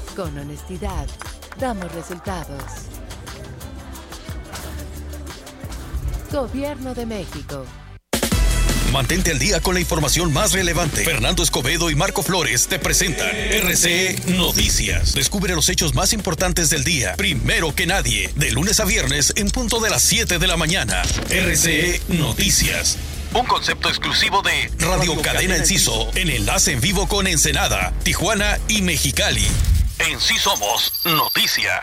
Con honestidad, damos resultados. Gobierno de México. Mantente al día con la información más relevante. Fernando Escobedo y Marco Flores te presentan RCE Noticias. Descubre los hechos más importantes del día, primero que nadie, de lunes a viernes en punto de las 7 de la mañana. RCE Noticias. Un concepto exclusivo de Radio Cadena Enciso, en enlace en vivo con Ensenada, Tijuana y Mexicali. En Sí Somos Noticia.